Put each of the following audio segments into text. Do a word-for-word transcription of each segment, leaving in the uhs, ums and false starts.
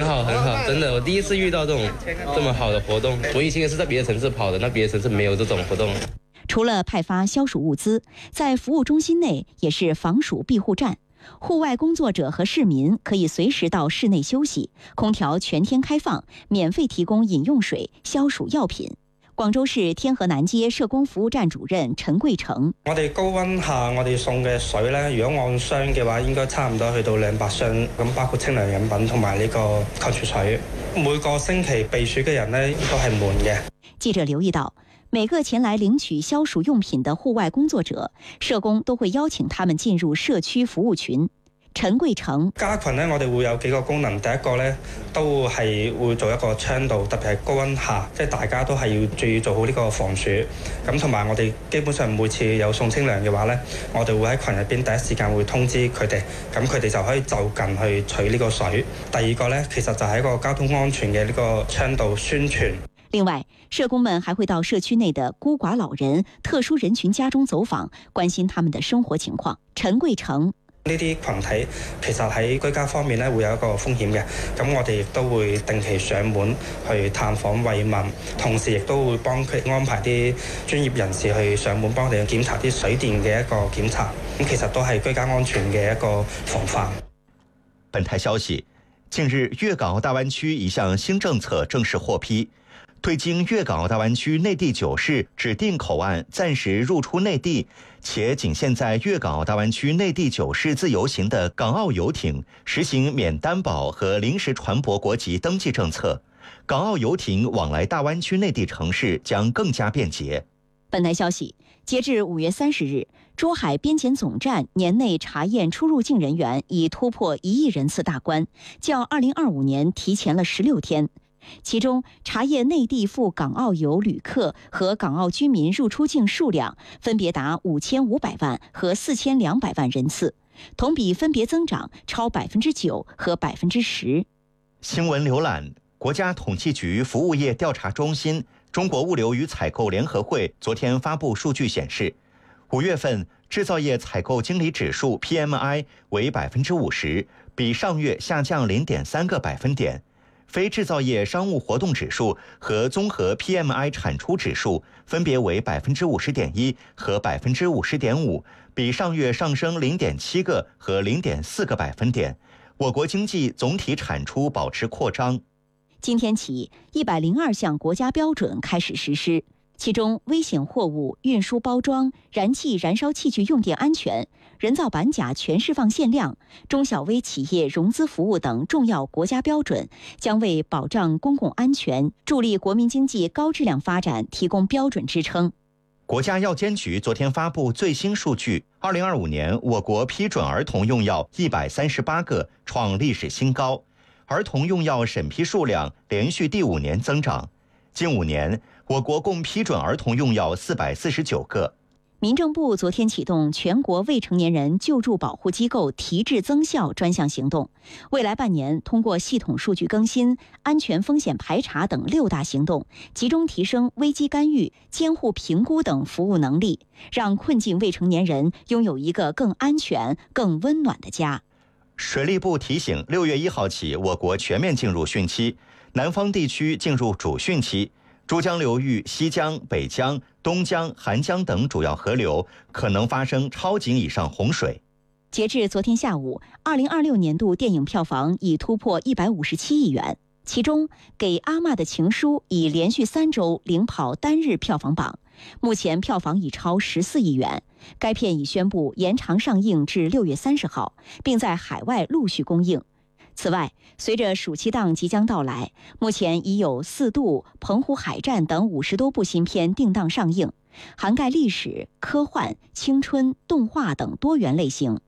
好很好，真的，我第一次遇到这种这么好的活动。我以前也是在别的城市跑的，那别的城市没有这种活动。 除了派发消暑物资，在服务中心内也是防暑庇护站。户外工作者和市民可以随时到室内休息，空調全天開放，免費提供飲用水、消暑藥品。廣州市天河南街社工服務站主任陳桂成： 我哋高溫下，我哋送嘅水呢，如果按箱嘅話，應該差唔多去到兩百箱，咁包括清涼飲品同埋呢個礦泉水。每個星期避暑嘅人呢，都係滿嘅。 記者留意到，每個前來領取消暑用品的戶外工作者，社工都會邀請他們進入社區服務群。陳桂成加群呢，我哋會有幾個功能。第一個呢，都係會做一個倡導，特別係高溫下，即係大家都係要注意做好呢個防暑。咁同埋我哋基本上每次有送清涼嘅話呢，我哋會喺群入邊第一時間會通知佢哋，咁佢哋就可以就近去取呢個水。第二個呢，其實就係一個交通安全嘅呢個倡導宣傳。 另外，社工們還會到社區內的孤寡老人、特殊人群家中走訪，關心他們的生活情況。陳桂成： 呢啲群體其實喺居家方面咧會有一個風險嘅，咁我哋亦都會定期上門去探訪慰問，同時亦都會幫佢安排啲專業人士去上門幫佢哋檢查啲水電嘅一個檢查，咁其實都係居家安全嘅一個防範。 本台消息，近日粵港澳大灣區一項新政策正式獲批。對經粵港澳大灣區內地九市指定口岸暫時入出內地，且僅限在粵港澳大灣區內地九市自由行的港澳遊艇，實行免擔保和臨時船舶國籍登記政策，港澳遊艇往來大灣區內地城市將更加便捷。 本台消息，截至五月三十日，珠海邊檢總站年內查驗出入境人員已突破一億人次大關，較二零二五年提前了十六天。其中，查驗內地赴港澳遊旅客和港澳居民入出境數量分別達五千五百萬和四千兩百萬人次，同比分別增長超百分之九和百分之十。 新聞瀏覽：國家統計局服務業調查中心、中國物流與採購聯合會昨天發布數據顯示，五月份製造業採購經理指數 P M I 為百分之五十，比上月下降零點三個百分點。非製造業商務活動指數和綜合 P M I 產出指數分別為百分之五十點一和百分之五十點五，比上月上升零點七個和零點四個百分點。我國經濟總體產出保持擴張。 今天起，一百零二項國家標準開始實施，其中危險貨物運輸包裝、燃氣燃燒器具用電安全、人造板甲全釋放限量、中小微企業融資服務等重要國家標準，將為保障公共安全、助力國民經濟高質量發展提供標準支撐。 國家藥監局昨天發布最新數據，二零二五年我國批准兒童用藥一百三十八個，創歷史新高，兒童用藥審批數量連續第五年增長。近五年，我國共批准兒童用藥四百四十九個。 民政部昨天啟動全國未成年人救助保護機構提質增效專項行動，未來半年通過系統數據更新、安全風險排查等六大行動，集中提升危機干預、監護評估等服務能力，讓困境未成年人擁有一個更安全、更溫暖的家。 水利部提醒，六月一號起，我國全面進入汛期，南方地區進入主汛期。珠江流域、西江、北江、東江、韓江等主要河流可能發生超警以上洪水。 截至昨天下午，二零二六年度電影票房已突破一百五十七億元，其中《給阿嬤的情書》已連續三周領跑單日票房榜，目前票房已超十四億元。該片已宣布延長上映至六月三十號，並在海外陸續公映。此外，隨着暑期檔即將到來，目前已有《四渡》、《澎湖海戰》等五十多部新片定檔上映，涵蓋歷史、科幻、青春、動畫等多元類型。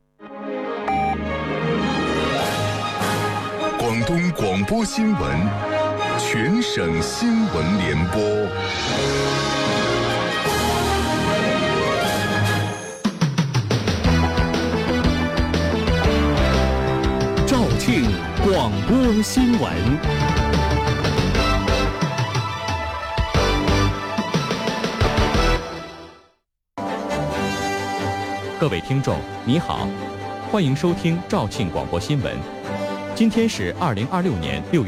廣東廣播新聞，全省新聞聯播。廣播新聞， 各位聽眾，你好，歡迎收聽肇慶廣播新聞。今天是二零二六年六月。